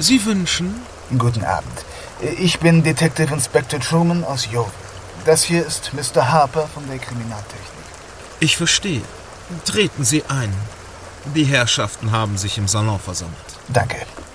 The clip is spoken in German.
Sie wünschen? Guten Abend. Ich bin Detective Inspector Truman aus Yeovil. Das hier ist Mr. Harper von der Kriminaltechnik. Ich verstehe. Treten Sie ein. Die Herrschaften haben sich im Salon versammelt. Danke.